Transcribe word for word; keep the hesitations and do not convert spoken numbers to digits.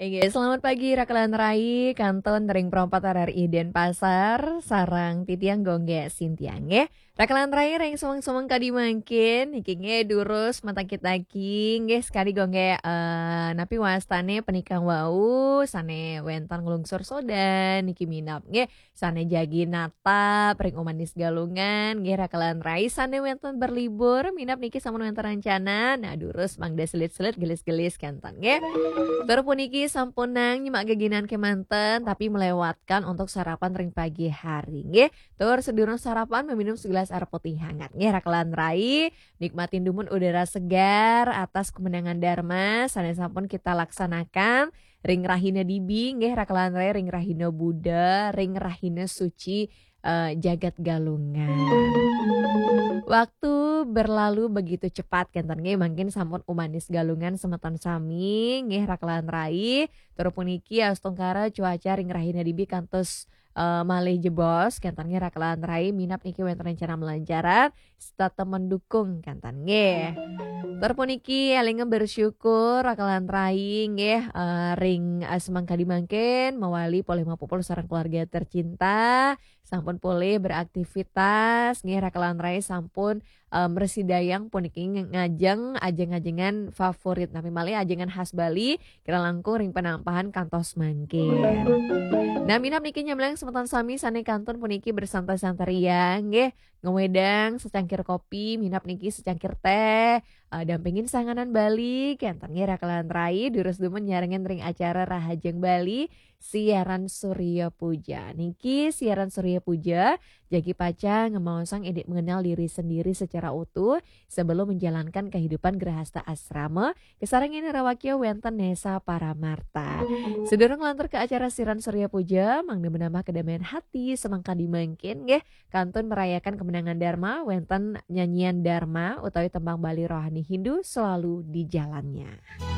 Oke, selamat pagi Rakalan Rai, Kanton Tering Perompat R R I Denpasar, Sarang Titiang Gongge Sintiang ya. Rakalan Rai reng sumang-sumang kadi mangkin, ikinge durus mata kita king, ge sekali gongge eh napi wastane penikang wau, sane wentan ngelungsur sodan, niki minap ge, sane jagi natap, ring umanis galungan, ge Rakalan Rai sane wentan berlibur, minap niki samun wentan rencana, nah durus mangda selit-selit gelis-gelis kantan ge. Tur puniki sampunang nyimak geginan kemanten tapi melewatkan untuk sarapan ring pagi hari nggih. Tur sedurung sarapan meminum segelas air putih hangat nggih Rakalan Rai. Nikmatin dumun udara segar atas kemenangan Dharma sanes sampun kita laksanakan ring rahina dibi nggih Rakalan Rai ring rahina Buddha, ring rahina suci eh, jagat galungan. Waktu berlalu begitu cepat kenten nggih mangkin sampun umanis galungan semeton sami nggih Rakalan Rai. Tur puniki astungkara cuaca ring rahina dibi kantos eh, malih jebos kenten nggih Rakalan Rai minap niki wonten rencana melancaran serta mendukung kenten nggih. Tur puniki elingem bersyukur Rakalan Rai nggih eh, ring eh, semangkadi mangkin mewali polih mapupul sareng keluarga tercinta sampun pulih beraktivitas nggih Rakalan Rai sampun um, residayang puniki ngajeng ajeng-ajengan favorit nami malih ajengan khas Bali kira langkung ring penampahan kantos mangkin. Nah minap niki nyamlang semeton sami sane kanton puniki bersantai-santai ria nggih ngewedang secangkir kopi minap niki secangkir teh uh, dampingin sanganan Bali kenten nggih Rakalan Rai durus dumun nyarengen ring acara Rahajeng Bali siaran Surya Puja. Niki siaran Surya Puja jagi paca ngemausang edik mengenal diri sendiri secara utuh sebelum menjalankan kehidupan gerahasta asrama kesarang ini rawakya wenten Nesa Paramarta. Sedurung ngelantur ke acara siaran Surya Puja mangda menambah kedamaian hati semangka dimangkin nggih kantun merayakan kemenangan Dharma wenten nyanyian Dharma utawi tembang Bali rohani Hindu selalu di jalannya.